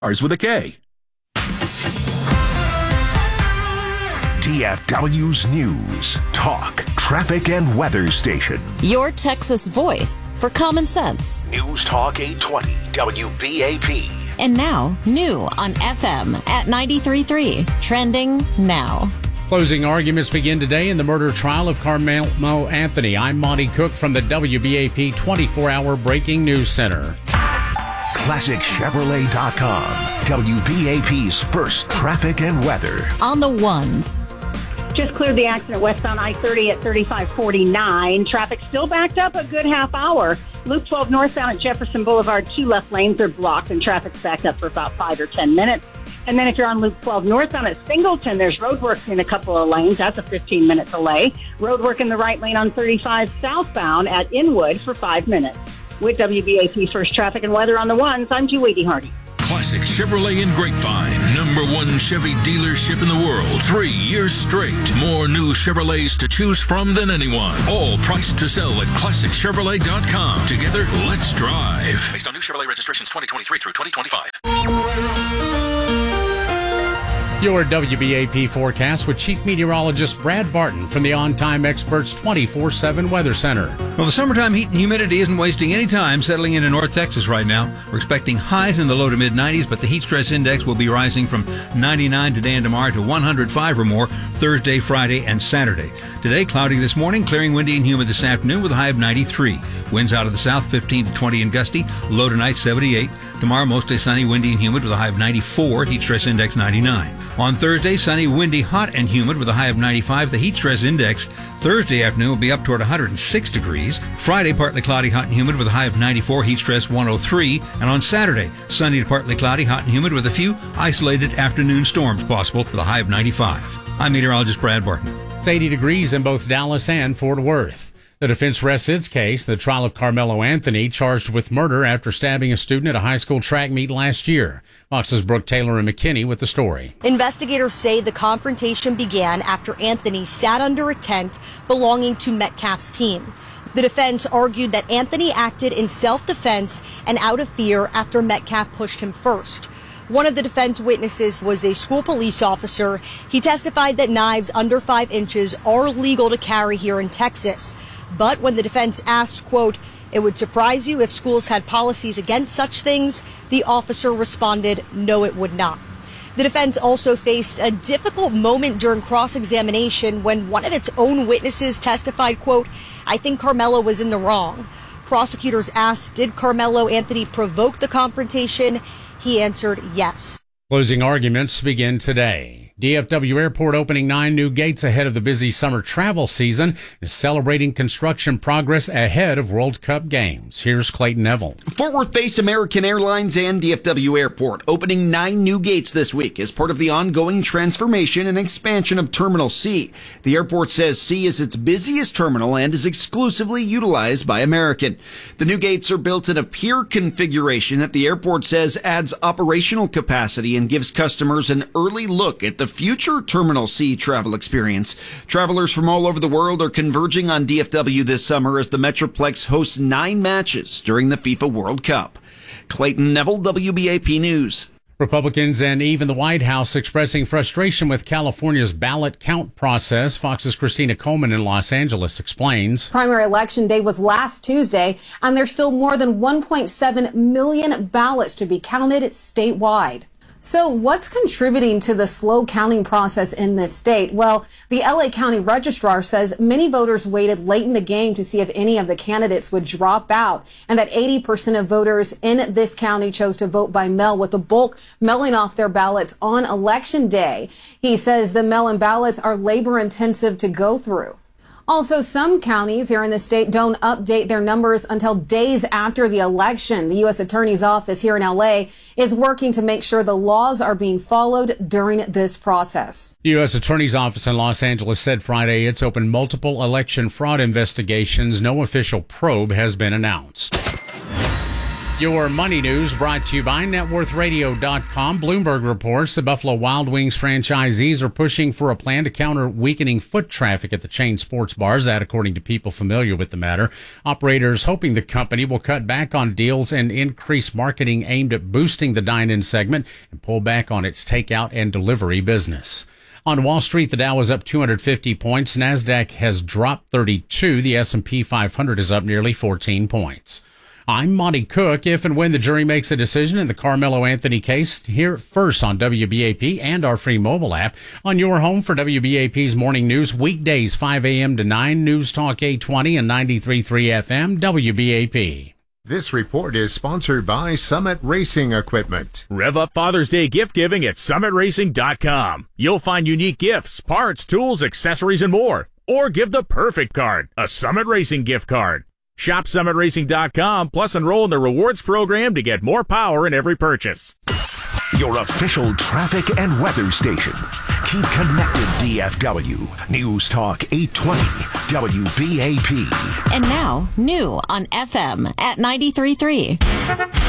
Ours with a K. DFW's News, Talk, Traffic and Weather Station. Your Texas voice for common sense. News Talk 820 WBAP. And now, new on FM at 93.3. Trending now. Closing arguments begin today in the murder trial of Carmelo Anthony. I'm Monty Cook from the WBAP 24-hour Breaking News Center. ClassicChevrolet.com. WBAP's first traffic and weather. On the ones. Just cleared the accident westbound I-30 at 3549. Traffic still backed up a good half hour. Loop 12 northbound at Jefferson Boulevard, 2 left lanes are blocked and traffic's backed up for about 5 or 10 minutes. And then if you're on Loop 12 northbound at Singleton, there's road work in a couple of lanes. That's a 15-minute delay. Road work in the right lane on 35 southbound at Inwood for 5 minutes. With WBAP's first traffic and weather on the ones, I'm Julie Hardy. Classic Chevrolet in Grapevine. #1 Chevy dealership in the world. 3 years straight. More new Chevrolets to choose from than anyone. All priced to sell at ClassicChevrolet.com. Together, let's drive. Based on new Chevrolet registrations 2023 through 2025. Your WBAP forecast with Chief Meteorologist Brad Barton from the On Time Experts 24/7 Weather Center. Well, the summertime heat and humidity isn't wasting any time settling into North Texas right now. We're expecting highs in the low to mid-90s, but the heat stress index will be rising from 99 today and tomorrow to 105 or more Thursday, Friday, and Saturday. Today, cloudy this morning, clearing windy and humid this afternoon with a high of 93. Winds out of the south 15 to 20 and gusty, low tonight 78. Tomorrow, mostly sunny, windy, and humid with a high of 94, heat stress index 99. On Thursday, sunny, windy, hot, and humid with a high of 95. The heat stress index Thursday afternoon will be up toward 106 degrees. Friday, partly cloudy, hot, and humid with a high of 94, heat stress 103. And on Saturday, sunny to partly cloudy, hot, and humid with a few isolated afternoon storms possible with a high of 95. I'm meteorologist Brad Barton. It's 80 degrees in both Dallas and Fort Worth. The defense rests its case, the trial of Carmelo Anthony, charged with murder after stabbing a student at a high school track meet last year. Fox's Brooke Taylor and McKinney with the story. Investigators say the confrontation began after Anthony sat under a tent belonging to Metcalf's team. The defense argued that Anthony acted in self-defense and out of fear after Metcalf pushed him first. One of the defense witnesses was a school police officer. He testified that knives under 5 inches are legal to carry here in Texas. But when the defense asked, quote, "It would surprise you if schools had policies against such things," the officer responded, "No, it would not." The defense also faced a difficult moment during cross-examination when one of its own witnesses testified, quote, "I think Carmelo was in the wrong." Prosecutors asked, did Carmelo Anthony provoke the confrontation? He answered yes. Closing arguments begin today. DFW Airport opening 9 new gates ahead of the busy summer travel season is celebrating construction progress ahead of World Cup games. Here's Clayton Neville. Fort Worth-based American Airlines and DFW Airport opening 9 new gates this week as part of the ongoing transformation and expansion of Terminal C. The airport says C is its busiest terminal and is exclusively utilized by American. The new gates are built in a pier configuration that the airport says adds operational capacity and gives customers an early look at the future Terminal C travel experience. Travelers from all over the world are converging on DFW this summer as the Metroplex hosts 9 matches during the FIFA World Cup. Clayton Neville, WBAP News. Republicans and even the White House expressing frustration with California's ballot count process. Fox's Christina Coleman in Los Angeles explains. Primary election day was last Tuesday, and there's still more than 1.7 million ballots to be counted statewide. So what's contributing to the slow counting process in this state? Well, the LA County Registrar says many voters waited late in the game to see if any of the candidates would drop out, and that 80% of voters in this county chose to vote by mail, with the bulk mailing off their ballots on Election Day. He says the mail-in ballots are labor-intensive to go through. Also, some counties here in the state don't update their numbers until days after the election. The U.S. Attorney's Office here in L.A. is working to make sure the laws are being followed during this process. The U.S. Attorney's Office in Los Angeles said Friday it's opened multiple election fraud investigations. No official probe has been announced. Your money news brought to you by NetWorthRadio.com. Bloomberg reports the Buffalo Wild Wings franchisees are pushing for a plan to counter weakening foot traffic at the chain sports bars. That, according to people familiar with the matter. Operators hoping the company will cut back on deals and increase marketing aimed at boosting the dine-in segment and pull back on its takeout and delivery business. On Wall Street, the Dow is up 250 points. NASDAQ has dropped 32. The S&P 500 is up nearly 14 points. I'm Monty Cook. If and when the jury makes a decision in the Carmelo Anthony case, hear it first on WBAP and our free mobile app. On your home for WBAP's morning news, weekdays 5 a.m. to 9, News Talk 820 and 93.3 FM, WBAP. This report is sponsored by Summit Racing Equipment. Rev up Father's Day gift giving at SummitRacing.com. You'll find unique gifts, parts, tools, accessories, and more. Or give the perfect card, a Summit Racing gift card. Shop SummitRacing.com, plus enroll in the rewards program to get more power in every purchase. Your official traffic and weather station. Keep connected, DFW. News Talk 820, WBAP. And now, new on FM at 93.3.